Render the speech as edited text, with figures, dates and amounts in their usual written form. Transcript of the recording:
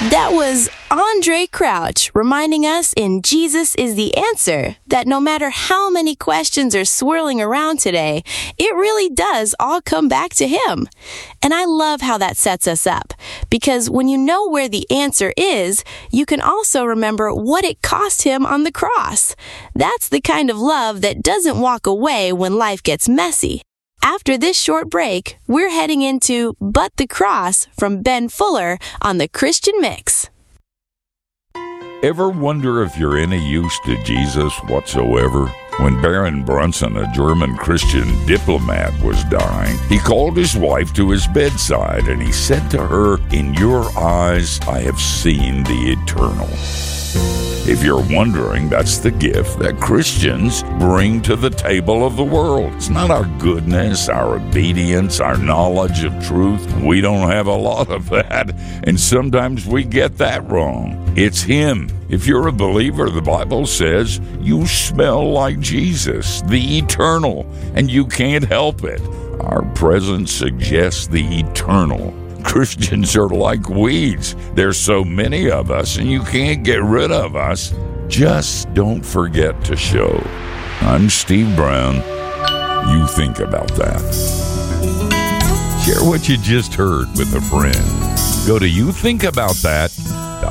That was Andre Crouch reminding us in Jesus is the Answer that no matter how many questions are swirling around today, it really does all come back to Him. And I love how that sets us up, because when you know where the answer is, you can also remember what it cost Him on the cross. That's the kind of love that doesn't walk away when life gets messy. After this short break, we're heading into But the Cross from Ben Fuller on the Christian Mix. Ever wonder if you're any use to Jesus whatsoever? When Baron Brunson, a German Christian diplomat, was dying, he called his wife to his bedside and he said to her, "In your eyes I have seen the eternal." If you're wondering, that's the gift that Christians bring to the table of the world. It's not our goodness, our obedience, our knowledge of truth. We don't have a lot of that, and sometimes we get that wrong. It's Him. If you're a believer, the Bible says you smell like Jesus, the eternal, and you can't help it. Our presence suggests the eternal. Christians are like weeds. There's so many of us, and you can't get rid of us. Just don't forget to show. I'm Steve Brown. You think about that. Share what you just heard with a friend. Go to youthinkaboutthat.com.